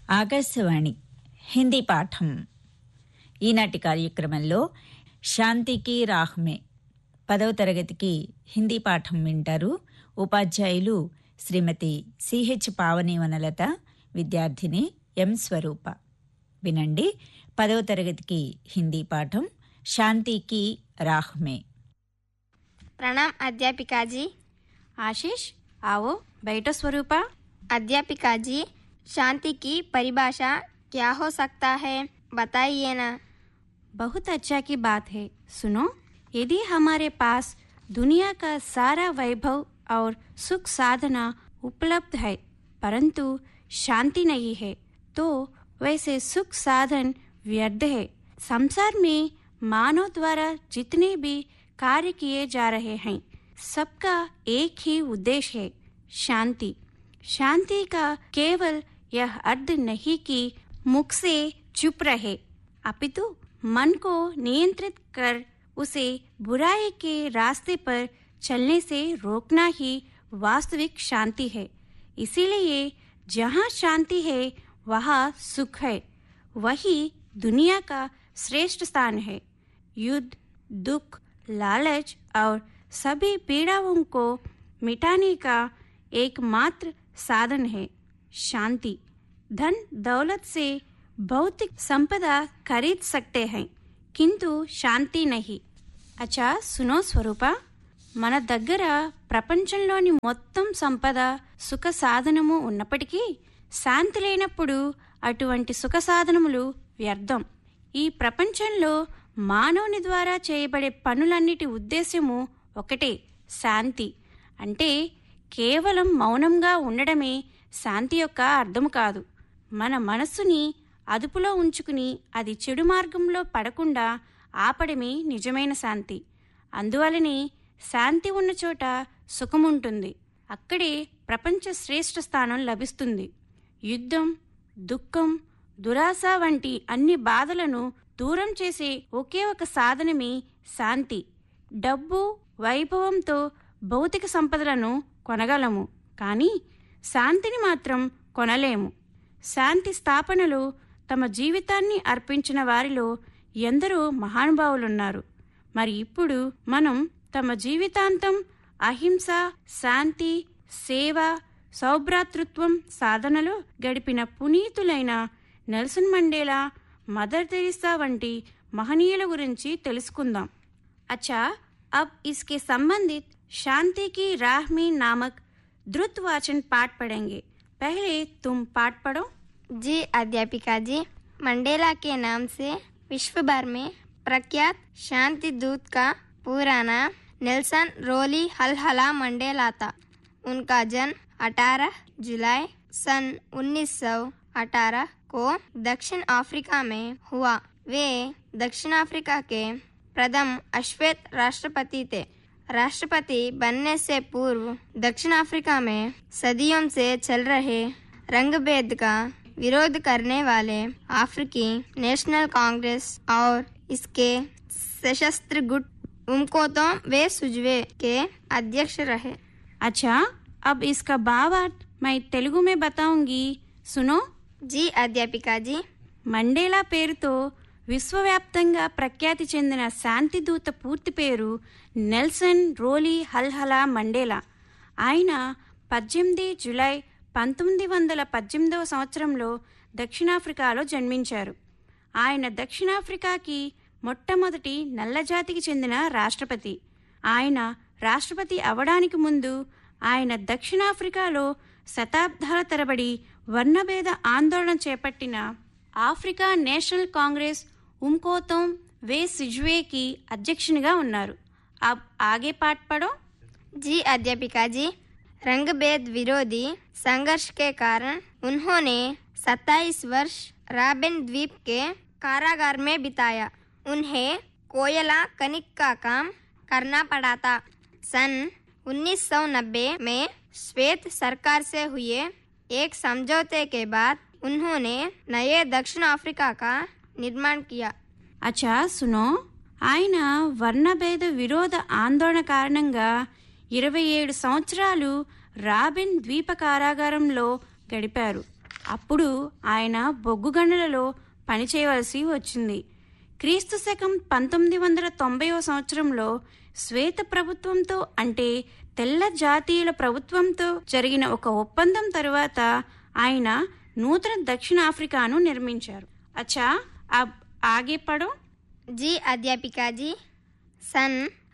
ఆకాశవాణి హిందీ పాఠం. ఈనాటి కార్యక్రమంలో శాంతికి రాహ్మే 10వ తరగతికి హిందీ పాఠం వింటారు. ఉపాధ్యాయులు శ్రీమతి సిహెచ్ పావని వనలత, విద్యార్థిని ఎం స్వరూప. వినండి 10వ తరగతికి హిందీ పాఠం శాంతికి రాహ్మే. प्रणाम अध्यापिका जी. आशीष, आओ बैठो स्वरूपा. अध्यापिका जी, शांति की परिभाषा क्या हो सकता है, बताइए ना. बहुत अच्छा की बात है. सुनो, यदि हमारे पास दुनिया का सारा वैभव और सुख साधना उपलब्ध है परंतु शांति नहीं है तो वैसे सुख साधन व्यर्थ है. संसार में मानव द्वारा जितने भी कार्य किए जा रहे हैं सबका एक ही उद्देश्य है, शांति. शांति का केवल यह अर्थ नहीं कि मुख से चुप रहे, अपितु मन को नियंत्रित कर उसे बुराई के रास्ते पर चलने से रोकना ही वास्तविक शांति है. इसीलिए जहाँ शांति है वहाँ सुख है. वही दुनिया का श्रेष्ठ स्थान है. युद्ध, दुख, लालच और सभी पीड़ाओं को मिटाने का एकमात्र साधन है शांति. धन दौलत से भौतिक संपदा खरीद सकते हैं किंतु शांति नहीं. अच्छा सुनो स्वरूपा, మన దగ్గర ప్రపంచంలోని మొత్తం సంపద సుఖ సాధనము ఉన్నప్పటికీ శాంతి లేనప్పుడు అటువంటి సుఖ సాధనములు వ్యర్థం. ఈ ప్రపంచంలో మానవుని ద్వారా చేయబడే పనులన్నిటి ఉద్దేశ్యము ఒకటే, శాంతి. అంటే కేవలం మౌనంగా ఉండడమే శాంతి యొక్క అర్థము కాదు. మన మనస్సుని అదుపులో ఉంచుకుని అది చెడు మార్గంలో పడకుండా ఆపడమే నిజమైన శాంతి. అందువలనే శాంతి ఉన్న చోట సుఖముంటుంది, అక్కడే ప్రపంచ శ్రేష్ఠ స్థానం లభిస్తుంది. యుద్ధం, దుఃఖం, దురాశ వంటి అన్ని బాధలను దూరం చేసే ఒకే ఒక సాధనమే శాంతి. డబ్బు, వైభవంతో భౌతిక సంపదలను కొనగలము, కానీ శాంతిని మాత్రం కొనలేము. శాంతి స్థాపనలో తమ జీవితాన్ని అర్పించిన వారిలో ఎందరో మహానుభావులున్నారు. మరి ఇప్పుడు మనం తమ జీవితాంతం అహింస, శాంతి, సేవ, సౌభ్రాతృత్వం సాధనలో గడిపిన పునీతులైన నెల్సన్ మండేలా, మదర్ తెరీసా వంటి మహనీయుల గురించి తెలుసుకుందాం. अच्छा, अब इसके संबंधित शांति की राह में नामक द्रुत वाचन पाठ पढ़ेंगे. पहले तुम पाठ पढ़ो. जी अध्यापिका जी, मंडेला के नाम से विश्व भर में प्रख्यात शांति दूत का पूरा नाम नेल्सन रोली हलहला मंडेला था. उनका जन्म 18 जुलाई सन 1918 को दक्षिण अफ्रीका में हुआ. वे दक्षिण अफ्रीका के प्रथम अश्वेत राष्ट्रपति थे. राष्ट्रपति बनने से पूर्व दक्षिण अफ्रीका में सदियों से चल रहे रंगभेद का विरोध करने वाले अफ्रीकी नेशनल कांग्रेस और इसके सशस्त्र गुट उमकोतो वे सुजवे के अध्यक्ष रहे. अच्छा, अब इसका भावार्थ मैं तेलुगु में बताऊंगी, सुनो. जी अध्यापिका जी. మండేలా పేరుతో విశ్వవ్యాప్తంగా ప్రఖ్యాతి చెందిన శాంతిదూత పూర్తి పేరు నెల్సన్ రోలీ హల్హలా మండేలా. ఆయన 18 జూలై 1918వ సంవత్సరంలో దక్షిణాఫ్రికాలో జన్మించారు. ఆయన దక్షిణాఫ్రికాకి మొట్టమొదటి నల్లజాతికి చెందిన రాష్ట్రపతి. ఆయన రాష్ట్రపతి అవడానికి ముందు ఆయన దక్షిణాఫ్రికాలో శతాబ్దాల తరబడి వర్ణభేద ఆందోళన చేపట్టిన ఆఫ్రికా నేషనల్ కాంగ్రెస్ उमकोतो वे सिजवे की अध्यक्षनिगा उन्नारू. अब आगे पाठ पढ़ो. जी अध्यापिका जी, रंगभेद विरोधी संघर्ष के कारण उन्होंने 27 वर्ष राबिन द्वीप के कारागार में बिताया. उन्हें कोयला खनिक का काम करना पड़ा था. सन 1990 में श्वेत सरकार से हुए एक समझौते के बाद उन्होंने नए दक्षिण अफ्रीका का నిర్మాణ్ కియా. అచ్చా సునో, ఆయన వర్ణభేద విరోధ ఆందోళన కారణంగా 27 సంవత్సరాలు రాబిన్ ద్వీప కారాగారంలో గడిపారు. అప్పుడు ఆయన బొగ్గుగనులలో పనిచేయవలసి వచ్చింది. క్రీస్తు శకం 1990వ సంవత్సరంలో శ్వేత ప్రభుత్వంతో అంటే తెల్ల జాతీయుల ప్రభుత్వంతో జరిగిన ఒక ఒప్పందం తరువాత ఆయన నూతన దక్షిణ ఆఫ్రికాను నిర్మించారు. అచ్చా अब आगे पढ़ो. जी अध्यापिका जी, सन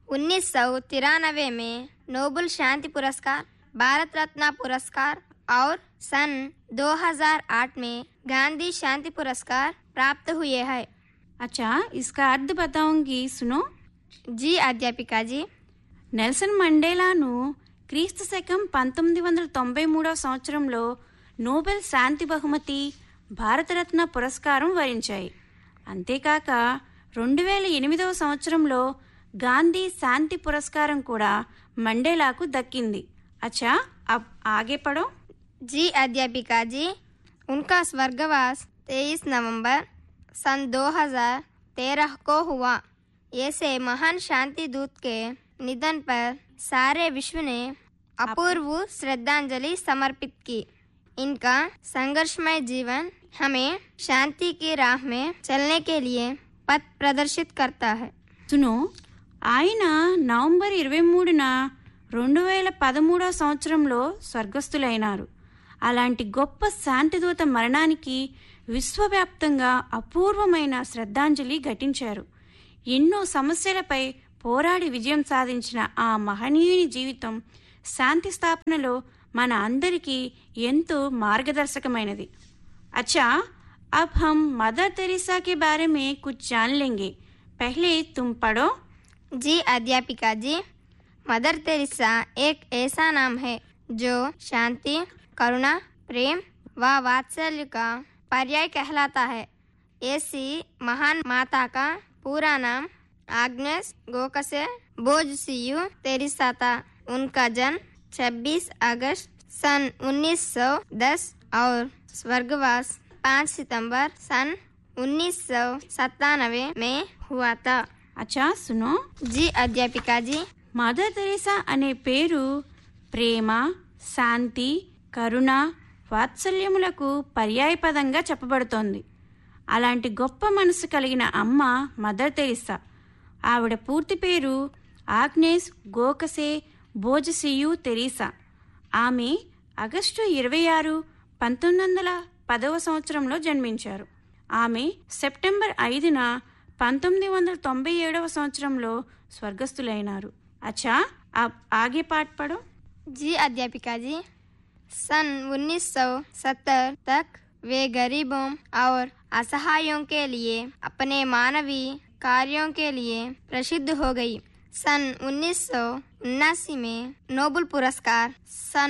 1993 में नोबेल शांति पुरस्कार, भारत रत्न पुरस्कार और सन 2008 में गांधी शांति पुरस्कार प्राप्त हुए हैं. अच्छा, इसका अर्थ बताऊंगी, सुनो. जी अध्यापिका जी. నెల్సన్ మండేలాను క్రీస్తు శకం 1993వ సంవత్సరంలో నోబెల్ శాంతి బహుమతి, భారతరత్న పురస్కారం వరించాయి. అంతేకాక 2008వ సంవత్సరంలో గాంధీ శాంతి పురస్కారం కూడా మండేలాకు దక్కింది. అచ్చా అబ్ ఆగే పడో. जी अध्यापिका जी, उनका स्वर्गवास 23 नवंबर सन 2013 को हुआ. ऐसे महान शांति दूत के निधन पर सारे विश्व ने अपूर्व श्रद्धांजलि समर्पित की. इनका संघर्षमय जीवन हमें शांति की राह में चलने के लिए पथ प्रदर्शित करता है. సును, ఆయన నవంబర్ 23న 2013వ సంవత్సరంలో స్వర్గస్థులైనారు. అలాంటి గొప్ప శాంతిదూత మరణానికి విశ్వవ్యాప్తంగా అపూర్వమైన శ్రద్ధాంజలి ఘటించారు. ఎన్నో సమస్యలపై పోరాడి విజయం సాధించిన ఆ మహనీయుని జీవితం శాంతి స్థాపనలో మన అందరికీ ఎంతో మార్గదర్శకమైనది. अच्छा, अब हम मदर तेरेसा के बारे में कुछ जान लेंगे. पहले तुम पढ़ो. जी अध्यापिका जी, मदर तेरेसा एक ऐसा नाम है जो शांति, करुणा, प्रेम व वात्सल्य का पर्याय कहलाता है. ऐसी महान माता का पूरा नाम आग्नेस गोकसे बोजसियू तेरेसा था. उनका जन्म 26 अगस्त सन 1910 और स्वर्गवास 5 सितंबर सन 1997 में हुआ था. अच्छा सुनो. जी अध्यापिका जी. మదర్ తెరేసా అనే పేరు ప్రేమ, శాంతి, కరుణ, వాత్సల్యములకు పర్యాయపదంగా చెప్పబడుతోంది. అలాంటి గొప్ప మనసు కలిగిన అమ్మ మదర్ తెరేసా. ఆవిడ పూర్తి పేరు ఆగ్నేస్ గోకసే బోజసియూ తెరేసా. ఆమె ఆగస్టు 26, 1910వ సంవత్సరంలో జన్మించారు. ఆమె సెప్టెంబర్ 5న 1997వ సంవత్సరంలో స్వర్గస్థులైనారు. अच्छा, अब आगे पाठ पढ़ो. जी अध्यापिका जी. सन 1970 तक वे गरीबों और असहायों के लिए अपने मानवीय कार्यों के लिए प्रसिद्ध हो गई. सन 1979 में नोबेल पुरस्कार, सन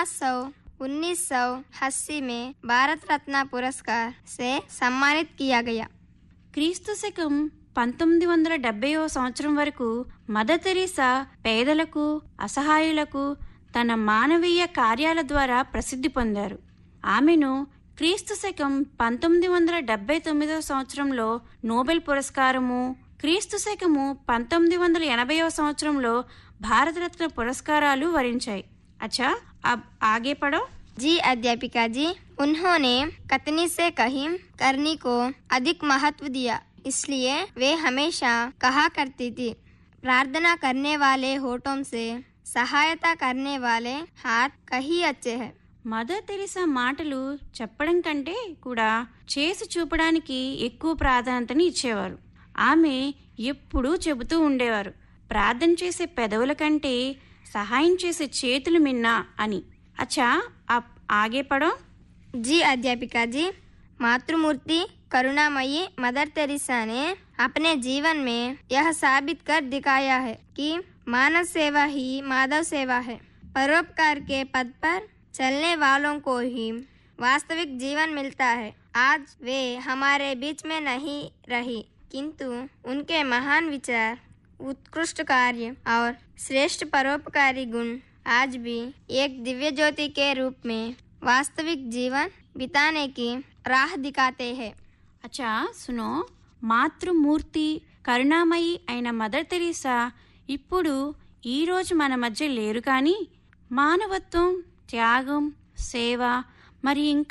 1980 में भारत रत्न पुरस्कार से सम्मानित किया गया. క్రీస్తు శకం 1970వ సంవత్సరం వరకు మదర్ తెరేసా పేదలకు, అసహాయులకు తన మానవీయ కార్యాల ద్వారా ప్రసిద్ధి పొందారు. ఆమెను క్రీస్తు శకం 1979వ సంవత్సరంలో నోబెల్ పురస్కారము, క్రీస్తు శకము 1980వ సంవత్సరంలో భారతరత్న పురస్కారాలు వరించాయి. అచ్చా, అబ్ ఆగే పడో. जी अध्यापिका जी, उन्होंने कतनी से कहीं करनी को अधिक महत्व दिया. इसलिए वे हमेशा कहा करती थी, प्रार्थना करने वाले होठों से सहायता करने वाले हाथ कहीं अच्छे हैं. మదర్ తెరేసా మాటలు చెప్పడం కంటే కూడా చేసి చూపడానికి ఎక్కువ ప్రాధాన్యతని ఇచ్చేవారు. ఆమె ఎప్పుడూ చెబుతూ ఉండేవారు, ప్రార్థన చేసే పెదవుల కంటే సహాయం చేసే చేతులు మిన్నా అని. అచ్చా, అప్ ఆగే పడో. जी अध्यापिका जी, मातृमूर्ति करुणामयी मदर तेरेसा ने अपने जीवन में यह साबित कर दिखाया है कि मानव सेवा ही माधव सेवा है. परोपकार के पद पर चलने वालों को ही वास्तविक जीवन मिलता है. आज वे हमारे बीच में नहीं रही, किंतु उनके महान विचार, उत्कृष्ट कार्य और श्रेष्ठ परोपकारी गुण आज भी एक दिव्य ज्योति के रूप में वास्तविक जीवन बिताने की राह दिखाते हैं. అచ్చా సునో. మాతృమూర్తి కరుణామయి అయిన మదర్ తెరేసా ఇప్పుడు ఈరోజు మన మధ్య లేరు, కానీ మానవత్వం, త్యాగం, సేవ మరి ఇంకా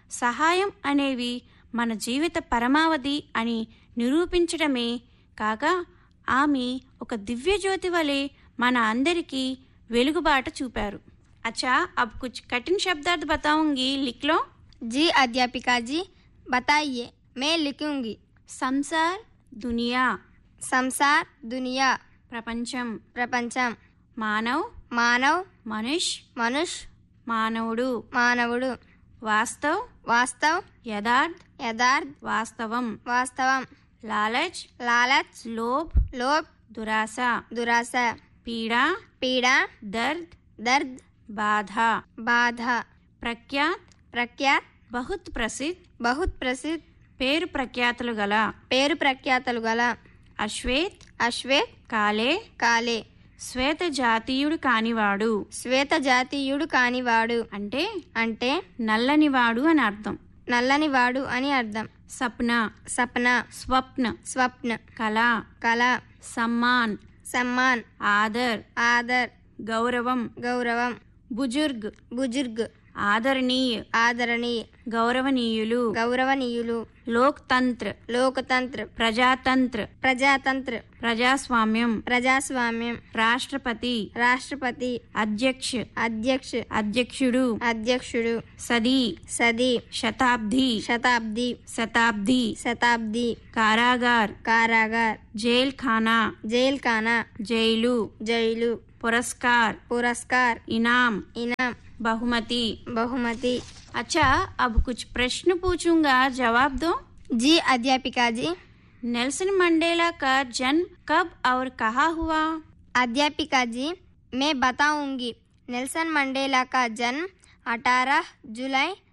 సహాయం అనేవి మన జీవిత పరమావధి అని నిరూపించడమే కాక ఆమె ఒక దివ్యజ్యోతి వలె మన అందరికీ వెలుగుబాట చూపారు. अच्छा अब कुछ कठिन शब्दार्थ बताऊंगी, लिख लो. जी अध्यापिका जी, बताइए, मैं लिखूंगी. संसार दुनिया. संसार दुनिया. प्रपंचम. प्रपंचम. मानव. मानव. मनुष्य. मनुष्य. मानवुडु. मानवुडु. वास्तव. वास्तव. यथार्थ. यथार्थ. वास्तवम. वास्तवम. लालच. लालच. लोभ. लोभ. दुरासा. दुरासा. पीड़ा. पीड़ा. दर्द. दर्द. बाधा. बाधा. प्रख्यात. प्रख्यात. बहुत प्रसिद्ध. बहुत प्रसिद्ध. పేరు ప్రఖ్యాతులు గల. పేరు ప్రఖ్యాతులు గల. అశ్వేత్. అశ్వేత్. కాలే. కాలే. శ్వేత జాతీయుడు కానివాడు. శ్వేత జాతీయుడు కానివాడు అంటే అంటే నల్లనివాడు అని అర్థం. నల్లనివాడు అని అర్థం. సప్న. సప్న. స్వప్న. స్వప్న. కళ. కళ. సమ్మాన్. సమ్మాన్. ఆదర్. ఆదర్. గౌరవం. గౌరవం. బుజుర్గ్. బుజుర్గ్. ఆదరణీయ. ఆదరణీయ. గౌరవనీయులు. గౌరవనీయులు. లోక్తంత్ర. లోకతంత్ర. ప్రజాతంత్ర. ప్రజాతంత్ర. ప్రజాస్వామ్యం. ప్రజాస్వామ్యం. రాష్ట్రపతి. రాష్ట్రపతి. అధ్యక్ష. అధ్యక్ష. అధ్యక్షుడు. అధ్యక్షుడు. సది. సది. శతాబ్ది. శతాబ్ది. శతాబ్ది. శతాబ్ది. కారాగార్. కారాగార్. జైల్ ఖానా. జైల్ ఖానా. జైలు. జైలు. पुरस्कार. पुरस्कार. इनाम. इनाम. बहुमति. बहुमति. अच्छा अब कुछ प्रश्न पूछूंगा, जवाब दो. जी अध्यापिका जी. नेल्सन मंडेला का जन्म कब और कहाँ हुआ? अध्यापिका जी, मैं बताऊंगी. नेल्सन मंडेला का जन्म 18 जुलाई